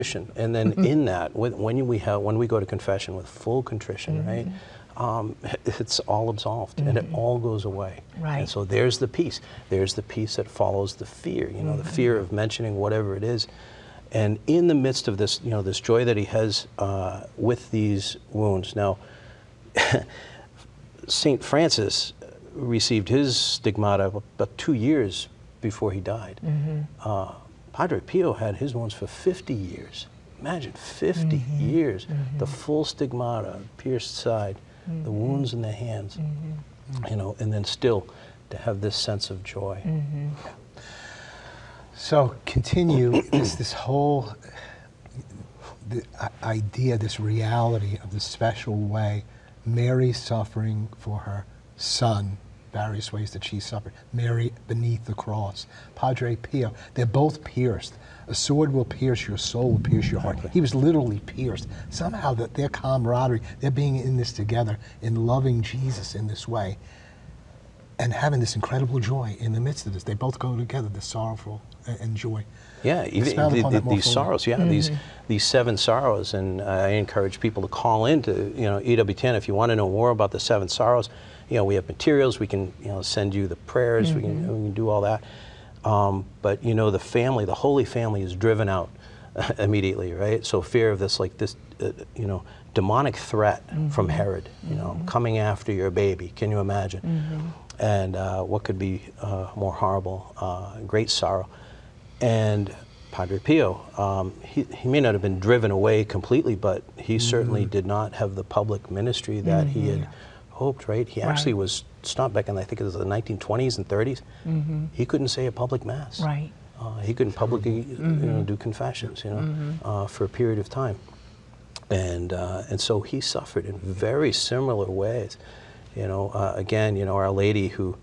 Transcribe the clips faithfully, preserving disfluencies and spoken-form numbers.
And then in that, when we have, when we go to confession with full contrition, mm-hmm. right, um, it's all absolved, mm-hmm. and it all goes away. Right. And so there's the peace. There's the peace that follows the fear. You know, mm-hmm. the fear of mentioning whatever it is. And in the midst of this, you know, this joy that he has uh, with these wounds. Now, Saint Francis received his stigmata about two years before he died. Mm-hmm. uh, Padre Pio had his wounds for fifty years. Imagine fifty mm-hmm. years, mm-hmm. the full stigmata, pierced side, mm-hmm. the wounds in the hands, mm-hmm. you know, and then still to have this sense of joy. Mm-hmm. So continue this this whole the idea, this reality of the special way Mary's suffering for her son, various ways that she suffered. Mary beneath the cross. Padre Pio, they're both pierced. A sword will pierce your soul, will pierce your heart. He was literally pierced. Somehow that their camaraderie, they're being in this together, in loving Jesus in this way, and having this incredible joy in the midst of this. They both go together, the sorrowful and joy. Yeah, even the, the, these sorrows, yeah, mm-hmm. these these seven sorrows, and uh, I encourage people to call into, you know, E W ten if you want to know more about the seven sorrows. You know, we have materials. We can, you know, send you the prayers. Mm-hmm. We can, we can do all that. Um, but you know, the family, the Holy Family, is driven out uh, immediately, right? So fear of this, like this, uh, you know, demonic threat mm-hmm. from Herod, you know, mm-hmm. coming after your baby. Can you imagine? Mm-hmm. And uh, what could be uh, more horrible? Uh, great sorrow. And Padre Pio, um, he, he may not have been driven away completely, but he mm-hmm. certainly did not have the public ministry that mm-hmm. he had hoped, right? He actually right. was stopped back in, I think it was the nineteen twenties and thirties. Mm-hmm. He couldn't say a public mass. Right. Uh, he couldn't publicly mm-hmm. you know, do confessions, you know, mm-hmm. uh, for a period of time. And, uh, and so he suffered in very similar ways. You know, uh, again, you know, Our Lady who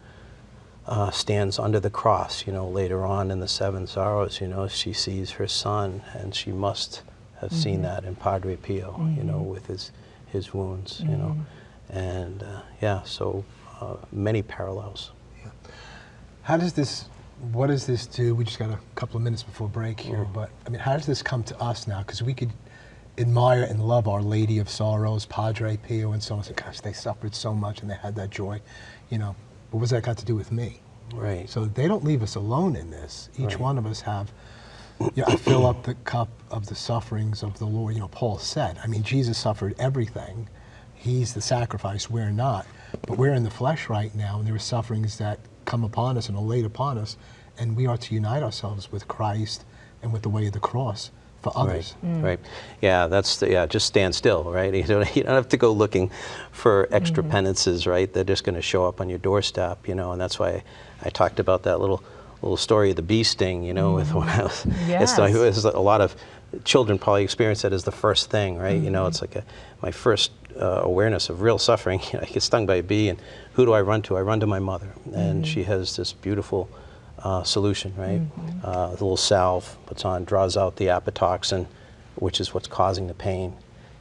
uh, stands under the cross, you know, later on in the Seven Sorrows, you know, she sees her son, and she must have mm-hmm. seen that in Padre Pio, mm-hmm. you know, with his, his wounds, mm-hmm. you know. And uh, yeah, so uh, many parallels. Yeah. How does this, what does this do? We just got a couple of minutes before break here, mm. but I mean, how does this come to us now? Because we could admire and love Our Lady of Sorrows, Padre Pio, and so on. So, gosh, they suffered so much and they had that joy, you know. But what's that got to do with me? Right. So they don't leave us alone in this. Each right. one of us have, you know, I fill up the cup of the sufferings of the Lord. You know, Paul said, I mean, Jesus suffered everything. He's the sacrifice, we're not. But we're in the flesh right now, and there are sufferings that come upon us and are laid upon us, and we are to unite ourselves with Christ and with the way of the cross for others. Right, mm. right. Yeah, that's, the, yeah, just stand still, right? You don't, you don't have to go looking for extra mm-hmm. penances, right? They're just going to show up on your doorstep, you know, and that's why I talked about that little little story of the bee sting, you know, mm-hmm. with when I was, yes. it's, it's a lot of children probably experience that as the first thing, right? Mm-hmm. You know, it's like a, my first uh, awareness of real suffering. You know, I get stung by a bee, and who do I run to? I run to my mother, and mm-hmm. she has this beautiful uh, solution, right? Mm-hmm. uh, a little salve, puts on, draws out the apitoxin, which is what's causing the pain,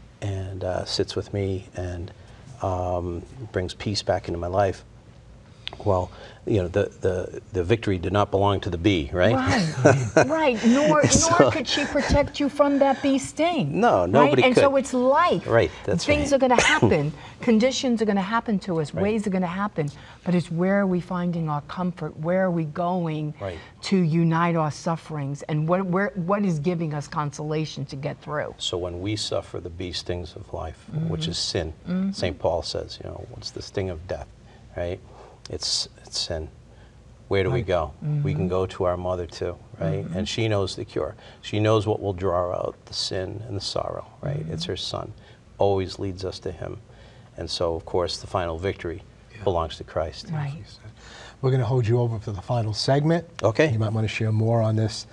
and uh, sits with me and um, brings peace back into my life. Well, you know, the, the, the victory did not belong to the bee, right? Right, right. Nor, so, nor could she protect you from that bee sting. No, nobody right? And could. so it's life. Right, that's Things right. are going to happen. Conditions are going to happen to us. Right. Ways are going to happen. But it's where are we finding our comfort? Where are we going right. to unite our sufferings? And what, where, what is giving us consolation to get through? So when we suffer the bee stings of life, mm-hmm. which is sin, mm-hmm. Saint Paul says, you know, what's the sting of death, right? It's, it's sin. Where do right. we go? Mm-hmm. We can go to our mother too, right? Mm-hmm. And she knows the cure. She knows what will draw out the sin and the sorrow, right? Mm-hmm. It's her son. Always leads us to him. And so, of course, the final victory yeah. belongs to Christ. Right. We're going to hold you over for the final segment. Okay. You might want to share more on this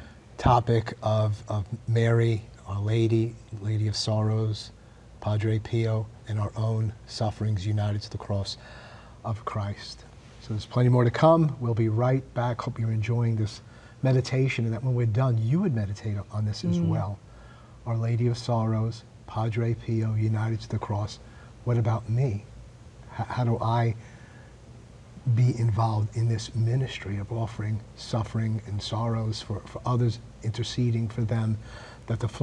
topic of, of Mary, Our Lady, Lady of Sorrows, Padre Pio, and our own sufferings united to the cross of Christ. So there's plenty more to come. We'll be right back. Hope you're enjoying this meditation, and that when we're done, you would meditate on this as mm. well. Our Lady of Sorrows, Padre Pio, united to the cross. What about me? H- how do I be involved in this ministry of offering suffering and sorrows for, for others, interceding for them, that the